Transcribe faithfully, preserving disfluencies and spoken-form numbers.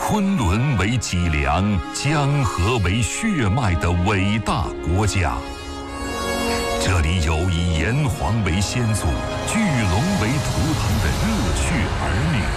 昆仑为脊梁，江河为血脉的伟大国家。这里有以炎黄为先祖、巨龙为图腾的热血儿女。